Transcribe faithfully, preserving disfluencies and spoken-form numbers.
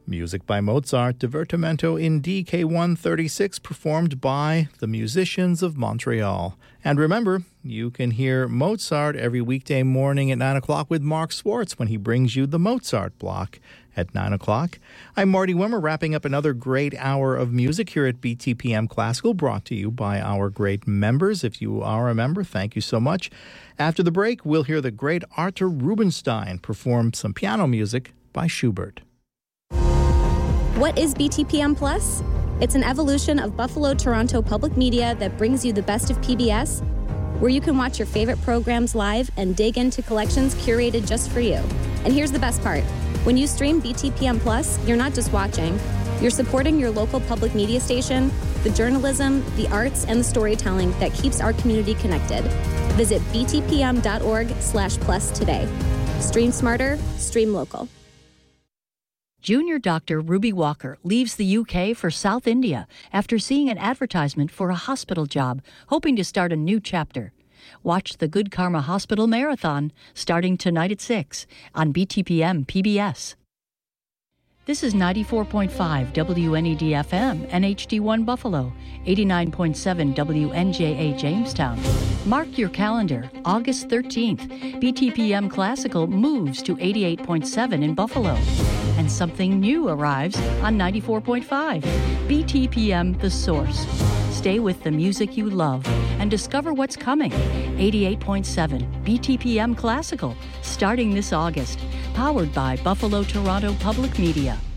Music by Mozart, Divertimento in D K one thirty-six, performed by the musicians of Montreal. And remember, you can hear Mozart every weekday morning at nine o'clock with Mark Swartz when he brings you the Mozart Block at nine o'clock. I'm Marty Wimmer, wrapping up another great hour of music here at B T P M Classical, brought to you by our great members. If you are a member, thank you so much. After the break, we'll hear the great Arthur Rubinstein perform some piano music by Schubert. What is B T P M Plus? It's an evolution of Buffalo Toronto Public Media that brings you the best of P B S, where you can watch your favorite programs live and dig into collections curated just for you. And here's the best part. When you stream B T P M Plus, you're not just watching. You're supporting your local public media station, the journalism, the arts, and the storytelling that keeps our community connected. Visit btpm.org slash plus today. Stream smarter, stream local. Junior doctor Ruby Walker leaves the U K for South India after seeing an advertisement for a hospital job, hoping to start a new chapter. Watch the Good Karma Hospital Marathon starting tonight at six on B T P M P B S. This is ninety-four point five W N E D F M, N H D one Buffalo, eighty-nine point seven W N J A Jamestown. Mark your calendar, August thirteenth, B T P M Classical moves to eighty-eight point seven in Buffalo. And something new arrives on ninety-four point five, B T P M The Source. Stay with the music you love and discover what's coming. eighty-eight point seven B T P M Classical, starting this August. Powered by Buffalo Toronto Public Media.